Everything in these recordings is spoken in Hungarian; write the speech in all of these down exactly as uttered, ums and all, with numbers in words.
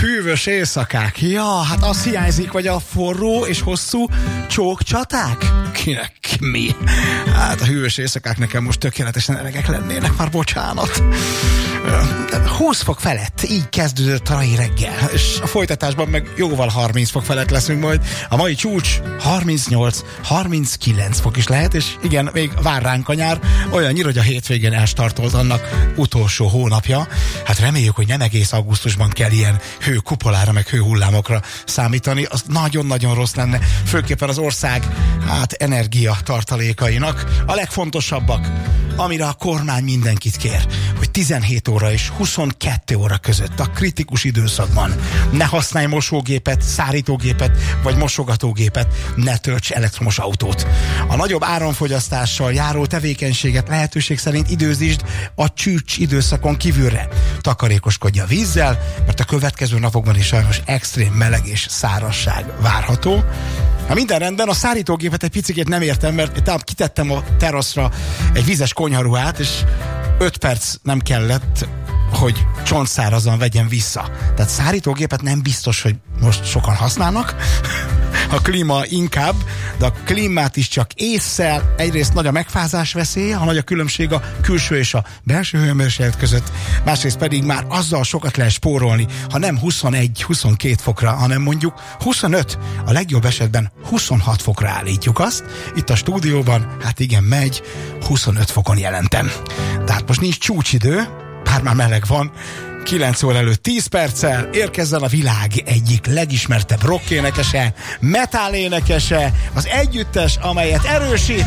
Hűvös éjszakák. Ja, hát az hiányzik, vagy a forró és hosszú csókcsaták? Kinek mi? Hát a hűvös éjszakák nekem most tökéletesen elegek lennének, már bocsánat. húsz fok felett, így kezdődött a mai reggel, és a folytatásban meg jóval harminc fok felett leszünk majd. A mai csúcs harmincnyolc harminckilenc fok is lehet, és igen, még vár ránk a nyár, olyannyira, hogy a hétvégén elstartolt annak utolsó hónapja. Hát reméljük, hogy nem egész augusztusban kell ilyen hőkupolára, meg hőhullámokra számítani, az nagyon-nagyon rossz lenne, főképpen az ország hát energia tartalékainak. A legfontosabbak, amire a kormány mindenkit kér, hogy tizenhét óra és huszonkettő óra között a kritikus időszakban ne használj mosógépet, szárítógépet vagy mosogatógépet, ne tölts elektromos autót. A nagyobb áramfogyasztással járó tevékenységet lehetőség szerint időzítsd a csúcs időszakon kívülre. Takarékoskodj a vízzel, mert a következő napokban is sajnos extrém meleg és szárazság várható. Ha minden rendben, a szárítógépet egy picikét nem értem, mert kitettem a teraszra egy vizes konyharuhát, és öt perc nem kellett, hogy csontszárazan vegyem vissza. Tehát szárítógépet nem biztos, hogy most sokan használnak. A klíma inkább, de a klímát is csak ésszel. Egyrészt nagy a megfázás veszélye, ha nagy a különbség a külső és a belső hőmérséklet között, másrészt pedig már azzal sokat lehet spórolni, ha nem huszonegy-huszonkét fokra, hanem mondjuk huszonöt, a legjobb esetben huszonhat fokra állítjuk azt. Itt a stúdióban, hát igen, megy, huszonöt fokon jelentem. Tehát most nincs csúcsidő, bár már meleg van, kilenc óra előtt tíz perccel érkezzen a világ egyik legismertebb rockénekese, metal énekese, az együttes, amelyet erősít.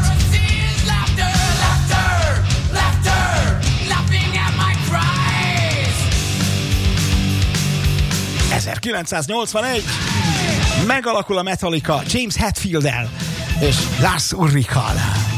ezerkilencszáznyolcvanegy megalakul a Metallica James Hetfield-el és Lars Ulrichal.